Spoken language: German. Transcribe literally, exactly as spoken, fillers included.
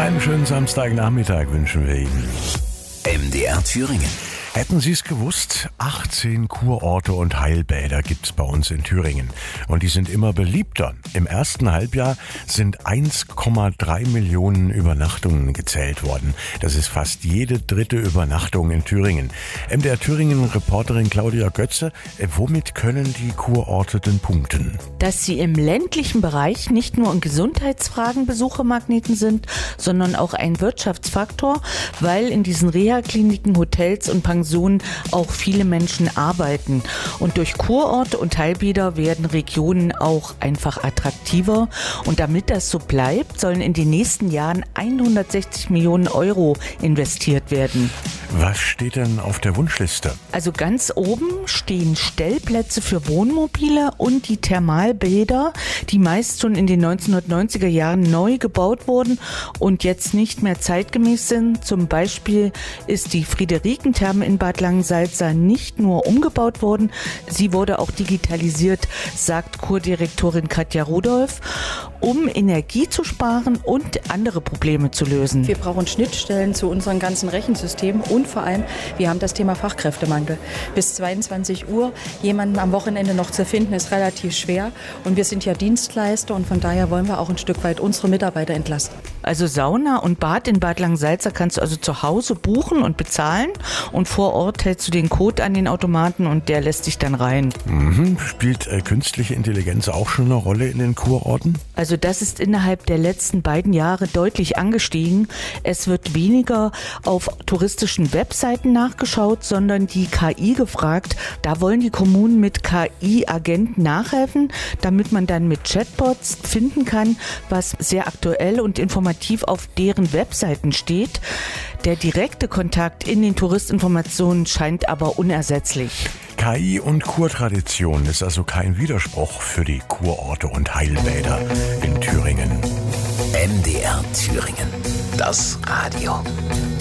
Einen schönen Samstagnachmittag wünschen wir Ihnen. M D R Thüringen. Hätten Sie es gewusst, achtzehn Kurorte und Heilbäder gibt's bei uns in Thüringen. Und die sind immer beliebter. Im ersten Halbjahr sind eins Komma drei Millionen Übernachtungen gezählt worden. Das ist fast jede dritte Übernachtung in Thüringen. M D R Thüringen-Reporterin Claudia Götze, äh, womit können die Kurorte denn punkten? Dass sie im ländlichen Bereich nicht nur in Gesundheitsfragen Besuchermagneten sind, sondern auch ein Wirtschaftsfaktor, weil in diesen Reha-Kliniken, Hotels und Pensionen auch viele Menschen arbeiten. Und durch Kurorte und Heilbäder werden Regionen auch einfach attraktiver. Und damit das so bleibt, sollen in den nächsten Jahren hundertsechzig Millionen Euro investiert werden. Was steht denn auf der Wunschliste? Also ganz oben stehen Stellplätze für Wohnmobile und die Thermalbäder, die meist schon in den neunzehnhundertneunziger Jahren neu gebaut wurden und jetzt nicht mehr zeitgemäß sind. Zum Beispiel ist die Friederikentherme in Bad Langensalza nicht nur umgebaut worden, sie wurde auch digitalisiert, sagt Kurdirektorin Katja Rudolph, um Energie zu sparen und andere Probleme zu lösen. Wir brauchen Schnittstellen zu unseren ganzen Rechensystemen und vor allem, wir haben das Thema Fachkräftemangel. Bis zweiundzwanzig Uhr jemanden am Wochenende noch zu finden, ist relativ schwer. Und wir sind ja Dienstleister und von daher wollen wir auch ein Stück weit unsere Mitarbeiter entlasten. Also Sauna und Bad in Bad Langensalza kannst du also zu Hause buchen und bezahlen und vor Ort hältst du den Code an den Automaten und der lässt dich dann rein. Mhm. Spielt äh, künstliche Intelligenz auch schon eine Rolle in den Kurorten? Also das ist innerhalb der letzten beiden Jahre deutlich angestiegen. Es wird weniger auf touristischen Webseiten nachgeschaut, sondern die K I gefragt. Da wollen die Kommunen mit K I-Agenten nachhelfen, damit man dann mit Chatbots finden kann, was sehr aktuell und informativ auf deren Webseiten steht. Der direkte Kontakt in den Touristinformationen scheint aber unersetzlich. K I und Kurtradition ist also kein Widerspruch für die Kurorte und Heilbäder in Thüringen. M D R Thüringen. Das Radio.